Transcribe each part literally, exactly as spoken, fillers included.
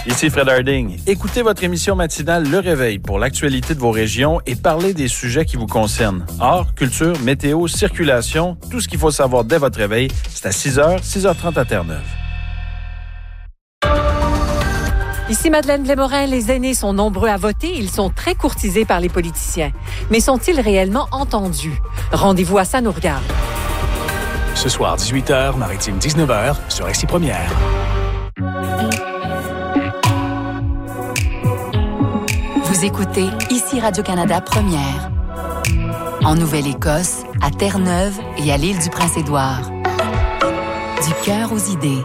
Ici Fred Harding. Écoutez votre émission matinale Le Réveil pour l'actualité de vos régions et parlez des sujets qui vous concernent. Art, culture, météo, circulation, tout ce qu'il faut savoir dès votre réveil, c'est à six heures, six heures trente à Terre-Neuve. Ici Madeleine Blais-Morin, les aînés sont nombreux à voter, ils sont très courtisés par les politiciens. Mais sont-ils réellement entendus? Rendez-vous à Ça nous regarde. Ce soir, dix-huit heures, Maritime dix-neuf heures, sur X Première. Vous écoutez Ici Radio-Canada Première. En Nouvelle-Écosse, à Terre-Neuve et à l'île du Prince-Édouard. Du cœur aux idées.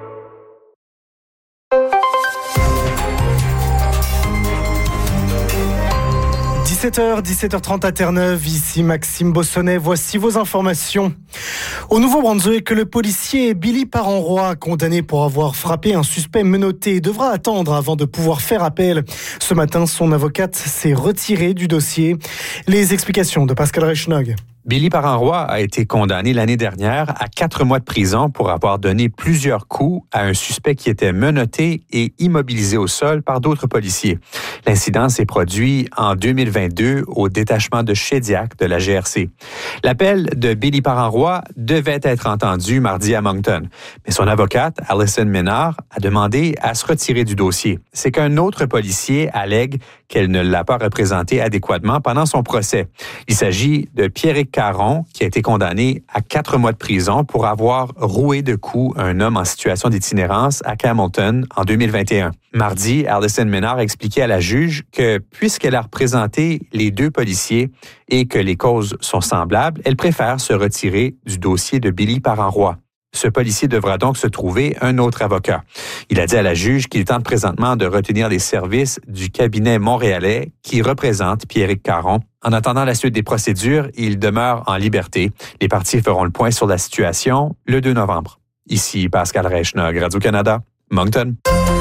dix-sept heures, dix-sept heures trente à Terre-Neuve, ici Maxime Bossonnet, voici vos informations. Au Nouveau-Brunswick, le policier Billy Parenroy, condamné pour avoir frappé un suspect menotté, devra attendre avant de pouvoir faire appel. Ce matin, son avocate s'est retirée du dossier. Les explications de Pascal Reichnog. Billy Parenroy a été condamné l'année dernière à quatre mois de prison pour avoir donné plusieurs coups à un suspect qui était menotté et immobilisé au sol par d'autres policiers. L'incident s'est produit en deux mille vingt-deux au détachement de Shediac de la G R C. L'appel de Billy Parenroy devait être entendu mardi à Moncton, mais son avocate, Alison Ménard, a demandé à se retirer du dossier. C'est qu'un autre policier allègue qu'elle ne l'a pas représenté adéquatement pendant son procès. Il s'agit de Pierrick Caron, qui a été condamné à quatre mois de prison pour avoir roué de coups un homme en situation d'itinérance à Campbellton en deux mille vingt et un. Mardi, Alison Ménard a expliqué à la juge que, puisqu'elle a représenté les deux policiers et que les causes sont semblables, elle préfère se retirer du dossier de Billy Parenroy. Ce policier devra donc se trouver un autre avocat. Il a dit à la juge qu'il tente présentement de retenir les services du cabinet montréalais qui représente Pierrick Caron. En attendant la suite des procédures, il demeure en liberté. Les parties feront le point sur la situation le deux novembre. Ici Pascal Reichnog, Radio-Canada, Moncton.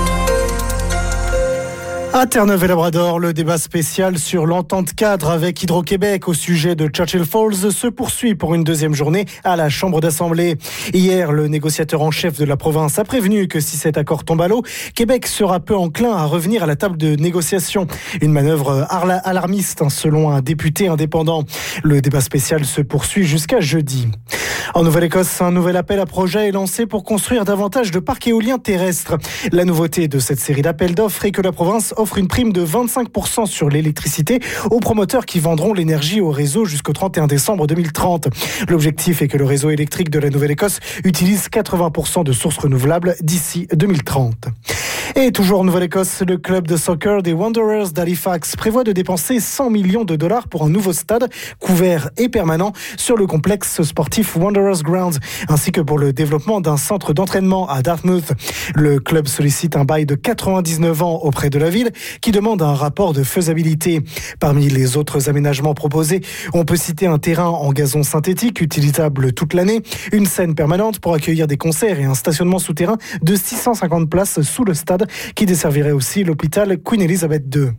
À Terre-Neuve et Labrador, le débat spécial sur l'entente cadre avec Hydro-Québec au sujet de Churchill Falls se poursuit pour une deuxième journée à la Chambre d'Assemblée. Hier, le négociateur en chef de la province a prévenu que si cet accord tombe à l'eau, Québec sera peu enclin à revenir à la table de négociation. Une manœuvre alarmiste, selon un député indépendant. Le débat spécial se poursuit jusqu'à jeudi. En Nouvelle-Écosse, un nouvel appel à projet est lancé pour construire davantage de parcs éoliens terrestres. La nouveauté de cette série d'appels d'offres est que la province offre une prime de vingt-cinq pour cent sur l'électricité aux promoteurs qui vendront l'énergie au réseau jusqu'au trente et un décembre deux mille trente. L'objectif est que le réseau électrique de la Nouvelle-Écosse utilise quatre-vingts pour cent de sources renouvelables d'ici deux mille trente. Et toujours en Nouvelle-Écosse, le club de soccer des Wanderers d'Halifax prévoit de dépenser cent millions de dollars pour un nouveau stade couvert et permanent sur le complexe sportif Wanderers Grounds, ainsi que pour le développement d'un centre d'entraînement à Dartmouth. Le club sollicite un bail de quatre-vingt-dix-neuf ans auprès de la ville qui demande un rapport de faisabilité. Parmi les autres aménagements proposés, on peut citer un terrain en gazon synthétique utilisable toute l'année, une scène permanente pour accueillir des concerts et un stationnement souterrain de six cent cinquante places sous le stade qui desservirait aussi l'hôpital Queen Elizabeth deux.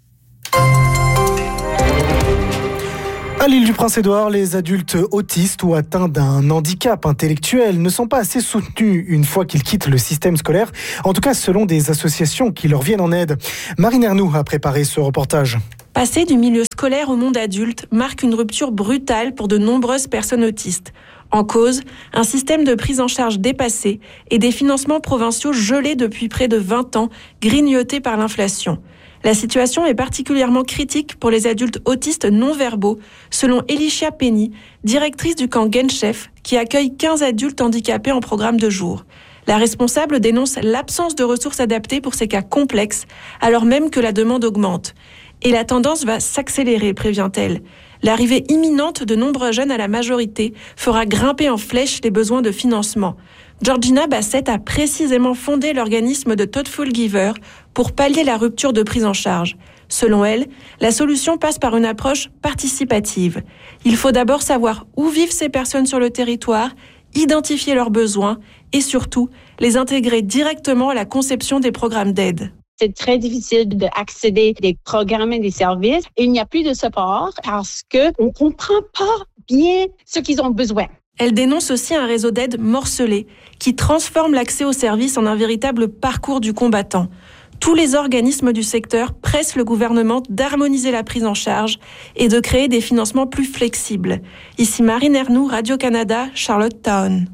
À l'île du Prince-Édouard, les adultes autistes ou atteints d'un handicap intellectuel ne sont pas assez soutenus une fois qu'ils quittent le système scolaire, en tout cas selon des associations qui leur viennent en aide. Marine Ernoux a préparé ce reportage. Passer du milieu scolaire au monde adulte marque une rupture brutale pour de nombreuses personnes autistes. En cause, un système de prise en charge dépassé et des financements provinciaux gelés depuis près de vingt ans, grignotés par l'inflation. La situation est particulièrement critique pour les adultes autistes non-verbaux, selon Elisha Penny, directrice du camp Genchef, qui accueille quinze adultes handicapés en programme de jour. La responsable dénonce l'absence de ressources adaptées pour ces cas complexes, alors même que la demande augmente. Et la tendance va s'accélérer, prévient-elle. L'arrivée imminente de nombreux jeunes à la majorité fera grimper en flèche les besoins de financement. Georgina Bassett a précisément fondé l'organisme de Thoughtful Giver pour pallier la rupture de prise en charge. Selon elle, la solution passe par une approche participative. Il faut d'abord savoir où vivent ces personnes sur le territoire, identifier leurs besoins et surtout les intégrer directement à la conception des programmes d'aide. C'est très difficile d'accéder à des programmes et des services. Et il n'y a plus de support parce qu'on ne comprend pas bien ce qu'ils ont besoin. Elle dénonce aussi un réseau d'aide morcelé qui transforme l'accès aux services en un véritable parcours du combattant. Tous les organismes du secteur pressent le gouvernement d'harmoniser la prise en charge et de créer des financements plus flexibles. Ici Marine Ernoux, Radio-Canada, Charlottetown.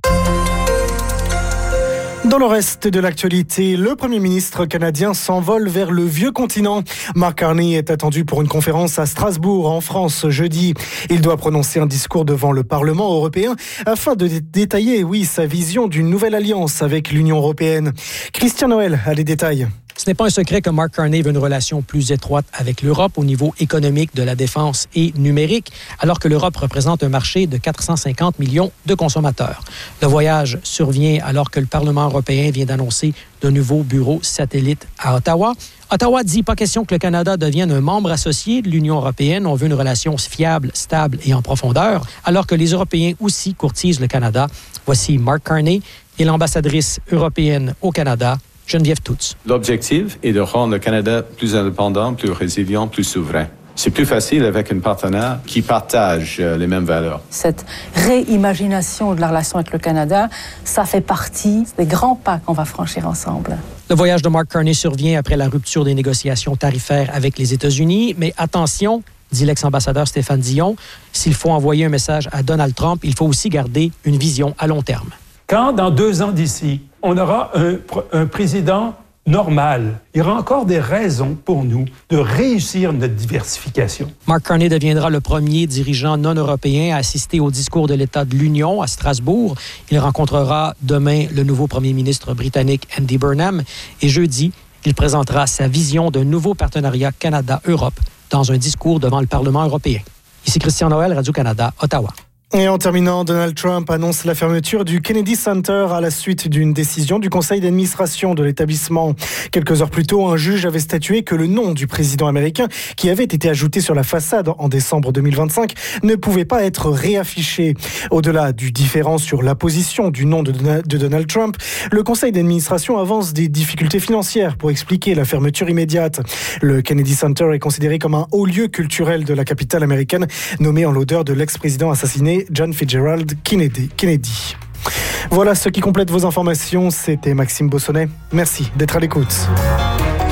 Dans le reste de l'actualité, le Premier ministre canadien s'envole vers le vieux continent. Mark Carney est attendu pour une conférence à Strasbourg, en France, jeudi. Il doit prononcer un discours devant le Parlement européen afin de dé- détailler, oui, sa vision d'une nouvelle alliance avec l'Union européenne. Christian Noël a les détails. Ce n'est pas un secret que Mark Carney veut une relation plus étroite avec l'Europe au niveau économique, de la défense et numérique, alors que l'Europe représente un marché de quatre cent cinquante millions de consommateurs. Le voyage survient alors que le Parlement européen vient d'annoncer de nouveaux bureaux satellites à Ottawa. Ottawa dit pas question que le Canada devienne un membre associé de l'Union européenne. On veut une relation fiable, stable et en profondeur, alors que les Européens aussi courtisent le Canada. Voici Mark Carney et l'ambassadrice européenne au Canada, Geneviève Touts. L'objectif est de rendre le Canada plus indépendant, plus résilient, plus souverain. C'est plus facile avec un partenaire qui partage les mêmes valeurs. Cette réimagination de la relation avec le Canada, ça fait partie des grands pas qu'on va franchir ensemble. Le voyage de Mark Carney survient après la rupture des négociations tarifaires avec les États-Unis, mais attention, dit l'ex-ambassadeur Stéphane Dion, s'il faut envoyer un message à Donald Trump, il faut aussi garder une vision à long terme. Quand, dans deux ans d'ici, on aura un, un président normal, il y aura encore des raisons pour nous de réussir notre diversification. Mark Carney deviendra le premier dirigeant non européen à assister au discours de l'État de l'Union à Strasbourg. Il rencontrera demain le nouveau premier ministre britannique Andy Burnham et jeudi, il présentera sa vision d'un nouveau partenariat Canada-Europe dans un discours devant le Parlement européen. Ici Christian Noël, Radio-Canada, Ottawa. Et en terminant, Donald Trump annonce la fermeture du Kennedy Center à la suite d'une décision du conseil d'administration de l'établissement. Quelques heures plus tôt, un juge avait statué que le nom du président américain, qui avait été ajouté sur la façade en décembre deux mille vingt-cinq, ne pouvait pas être réaffiché. Au-delà du différend sur l'apposition du nom de Donald Trump, le conseil d'administration avance des difficultés financières pour expliquer la fermeture immédiate. Le Kennedy Center est considéré comme un haut lieu culturel de la capitale américaine, nommé en l'honneur de l'ex-président assassiné John Fitzgerald Kennedy. Kennedy. Voilà ce qui complète vos informations. C'était Maxime Bossonnet. Merci d'être à l'écoute.